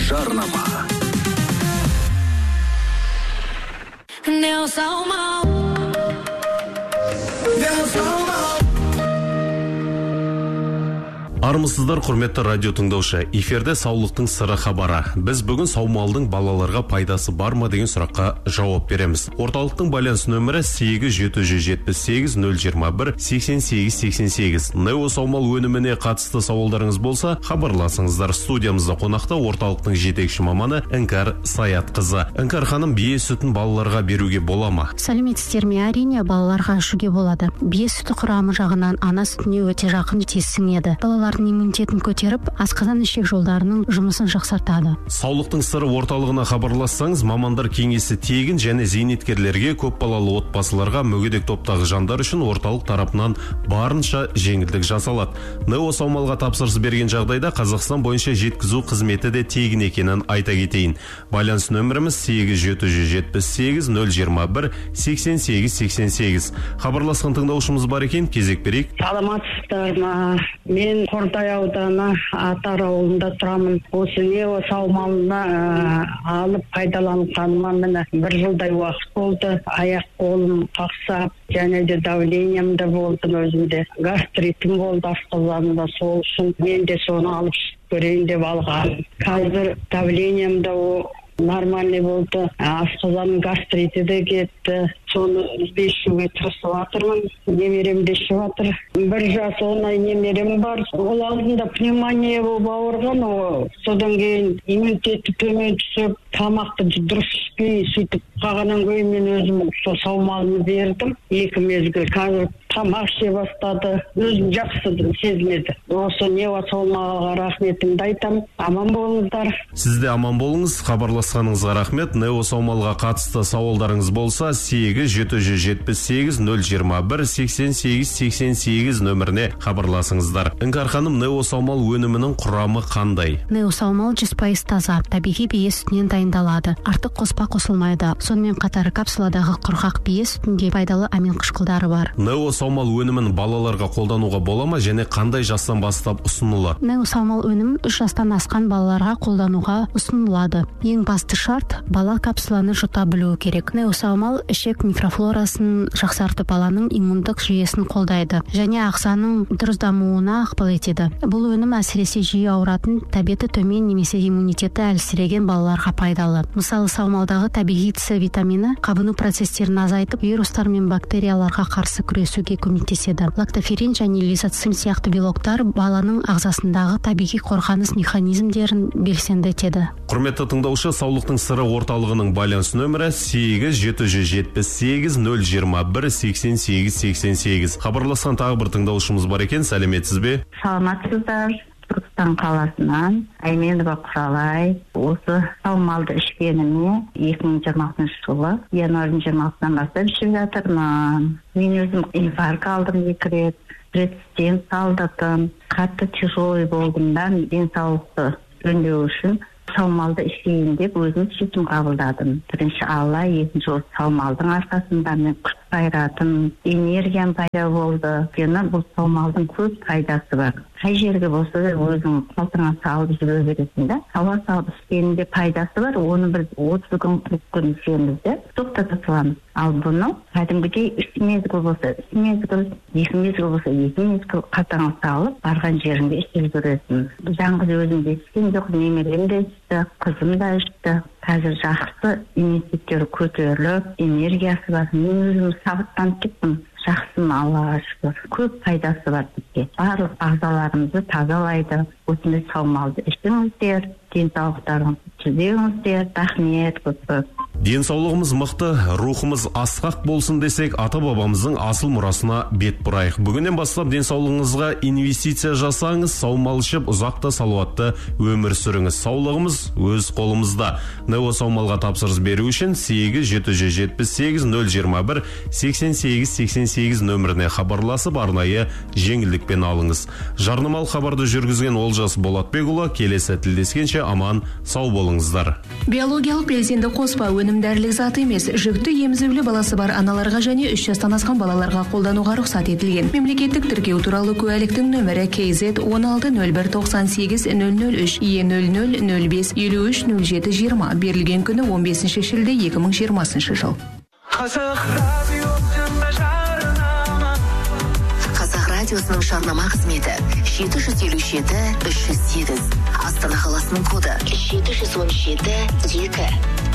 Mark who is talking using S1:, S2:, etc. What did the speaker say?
S1: жарнама. Армысыздар, құрметті радио тыңдаушы. Эфирде саулықтың сыры хабары. Біз бүгін саумалдың балаларға пайдасы бар ма деген сұраққа жауап береміз. Орталықтың байланыс нөмірі 8778-021-8888. Нео саумал өніміне қатысты сауалдарыңыз болса, хабарласыңыздар. Студиямызда қонақта орталықтың жетекші маманы Іңкәр Саятқызы. Іңкәр ханым, бие сүтін балаларға беруге бола ма?
S2: Сәлеметсіздер ме? Әрине, балаларға ішуге болады. Бие сүті құрамы жағынан ана сүтіне өте жақын тесіңеді. Балалардың иммунитетін көтеріп, асқазан ішек жолдарының жұмысын жақсартады.
S1: Саулықтың сыры орталығына хабарлассаңыз, мамандар кеңесі тегін және зейнеткерлерге, көпбалалы отбасыларға, мүгедек топтағы жандар үшін орталық тарапынан барынша жеңілдік жасалады. Нео саумалға тапсырыс берген жағдайда Қазақстан бойынша жеткізу қызметі де тегін екенін айта кетейін. Байланыс нөміріміз 8778-021-8888. Хабарласқан тыңдаушымыз бар екен, кезек берейік.
S3: Саламатсыздар ма? Мен Қордай ауданы Атар ауылында тұрамын. Осы нео саумалына алып пайдаланғаныма міне 1 жылдай уақыт болды. Аяқ қолым қақсап, және де давлениям да болды өзімде. Гастритім болды асқазанымда, сол үшін мен де соны алып көрейін деп алғанмын. Қазір давлениям да нормальный болды. Асқазанның гастриті де кетті. Соны іздеуге тырысып жатырмын. Немерем де ішіп жатыр. 1 жас 10 ай немерем бар. Ол алдында пневмония болып ауырған. Содан кейін иммунитеті төмен түсіп, тамақты дұрыс ішпей сөйтіп қалғаннан кейін мен өзім сол саумалымды бердім. 2 мезгіл. Қазір тамақ іше бастады. Өзім жақсы сезінеді. Осы нео саумалға рахметімді айтамын. Аман болыңыздар.
S1: Сіз де аман болыңыз. Хабарласқаныңызға рахмет. Нео саумалға қатысты сауалдарыңыз болса, 8778-021-8888 нөміріне хабарласыңыздар. Іңкәр ханым, нео саумал өнімінің құрамы қандай?
S2: Нео саумал 100% таза, табиғи бие сүтінен дайындалады. Артық қоспа қосылмайды. Сонымен қатар капсуладағы құрғақ бие сүтінде пайдалы амин қышқылдары бар.
S1: Нео саумал өнімін балаларға қолдануға бола ма және қандай жастан бастап ұсынылады?
S2: Нео саумал өнімін 3 жастан асқан балаларға қолдануға ұсынылады. Ең басты шарт, бала капсуланы жұта білуі керек. Нео саумал ішек микрофлорасын жақсартып, баланың иммундық жүйесін қолдайды және ағзаның дұрыс дамуына ықпал етеді. Бұл өнім әсіресе жиі ауыратын, тәбеті төмен немесе иммунитеті әлсіреген балаларға пайдалы. Мысалы, саумалдағы табиғи С витамині қабыну процестерін азайтып, вирустар мен бактерияларға қарсы күресуге көмектеседі. Лактоферин және лизоцим сияқты белоктар баланың ағзасындағы табиғи қорғаныс механизмдерін белсенді етеді.
S1: Құрметті тыңдаушы, саулықтың сыры орталығының байланыс нөмірі 8778-021-8888. Хабарласқан тағы бір тыңдаушымыз бар екен. Сәлеметсіз бе?
S4: Саламатсыздар. Түркістан қаласынан Айменова Құралай. Осы саумалды ішкеніме 2026 жылы январь 26-нан бастап ішіп жатырмын. Мен өзім инфаркт алдым 2 рет, стент салдырдым. Қатты тяжелый болдым да, денсаулықты жөндеу үшін саумалды ішейін деп өзім шешім қабылдадым. Бірінші Алла, екінші осы саумалдың арқасында мен күш қайратым, энергиям пайда болды. Өйткені бұл саумалдың көп пайдасы бар. Қай жерге болса да өзің қалтаңа салып жүре бересің да. Ауа салып ішкенінде пайдасы бар. Оны бір 30 күн 40 күн ішемізде тоқтата саламыз. Ал бұны кәдімгідей 3 мезгіл болса 3 мезгіл, 2 мезгіл болса 2 мезгіл қалтаңа салып барған жеріңде ішіп жүресің. Жаңғыз өзім де ішкен жоқ, немерем де ішті, қызым да ішті. Қазір жақсы иммунитеттері көтеріліп, энергиясы бар. Мен өзім сабыттанып кеттім. Жақсым, Аллаға шүкір. Көп пайдасы бар бізге. Барлық ағзаларымызды тазалайды. Осындай саумалды ішіңіздер, денсаулықтарыңызды түзеңіздер. Рахмет көп.
S1: Денсаулығымыз мықты, рухымыз асқақ болсын десек, ата-бабамыздың асыл мұрасына бет бұрайық. Бүгіннен бастап денсаулығыңызға инвестиция жасаңыз, саумал ішіп, ұзақта салауатты өмір сүріңіз. Саулығымыз өз қолымызда. Нео саумалға тапсырыс беру үшін 8778-021-8888 нөміріне хабарласып, арнайы жеңілдікпен алыңыз. Жарнамалық хабарды жүргізген Олжас Болатбекұлы, келесі тілдескенше аман, сау болыңыздар.
S5: Биологиялық белсенді қоспа өнім дәрілік зат емес. Жүкті емізулі баласы бар аналарға және 3 жастан асқан балаларға қолдануға рұқсат етілген. Мемлекеттік тіркеу туралы куәліктің нөмірі KZ 160198-003 E0005 530720 берілген күні 15 шілде 2020 жыл.
S6: Қазақ радиосының жарнама қызметі 757-308. Астана қаласының коды 717-2.